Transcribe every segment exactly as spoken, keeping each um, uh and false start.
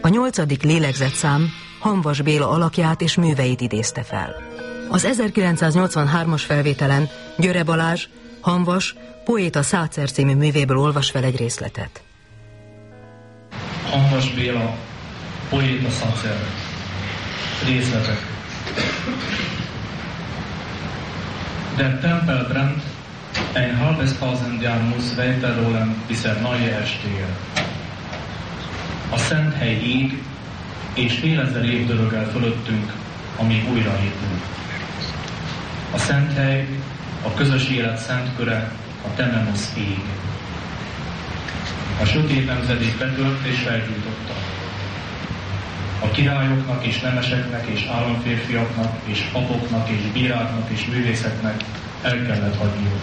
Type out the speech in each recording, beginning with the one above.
A nyolcadik lélegzetszám Hamvas Béla alakját és műveit idézte fel. Az ezerkilencszáznyolcvanhármas felvételen Györe Balázs, Hamvas, poéta Szácer című művéből olvas fel egy részletet. Hamvas Béla, poéta Szácer. Részletek. Der Tempel brennt, ein halbes tausend Jahr muss weiter rollen, bis er neue erstehe. A szent hely ég, és fél ezer év dörög el fölöttünk, amíg újraépül. A szent hely, a közös élet szent köre, a Temenusz ég. A sötét nemzedék betört és felgyújtotta. A királyoknak és nemeseknek és államférfiaknak és papoknak és bíráknak és művészeknek el kellett hagyniuk.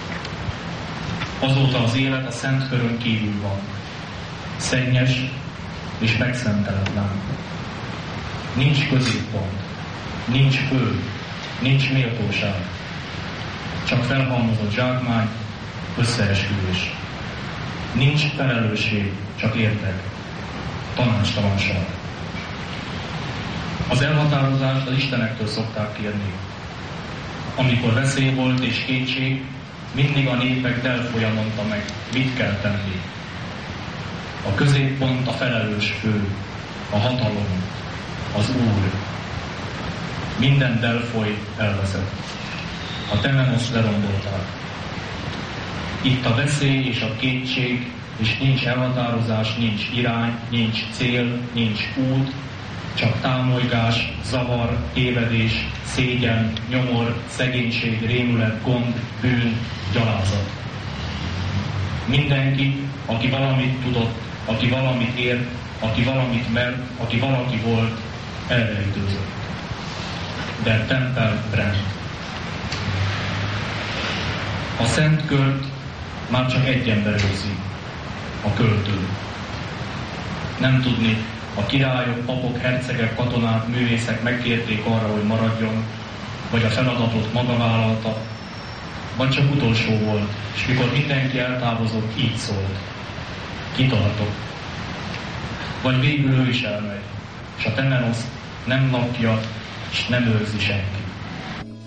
Azóta az élet a szent körön kívül van. Szennyes és megszenteletlen. Nincs középpont, nincs fő, nincs méltóság. Csak felhalmozott zsákmány, összeesküvés. Nincs felelősség, csak értek. Tanácstalanság. Az elhatározást az istenektől szokták kérni. Amikor veszély volt és kétség, mindig a népek Delfoja mondta meg, mit kell tenni. A középpont a felelős fő, a hatalom, az Úr. Minden Delfoly elveszett. A Temenusz lerombolták. Itt a veszély és a kétség, és nincs elhatározás, nincs irány, nincs cél, nincs út, csak támolygás, zavar, tévedés, szégyen, nyomor, szegénység, rémület, gond, bűn, gyalázat. Mindenki, aki valamit tudott, aki valamit ért, aki valamit mert, aki valaki volt, elrejtőzött. Der Tempel brennt. A szent kört már csak egy ember őrzi, a költő. Nem tudni, a királyok, papok, hercegek, katonák, művészek megkérték arra, hogy maradjon, vagy a feladatot maga vállalta, vagy csak utolsó volt, és mikor mindenki eltávozott, így szólt. Kitartok. Vagy végül ő is elmegy, és a Temenusz nem lakja, és nem őrzi senki.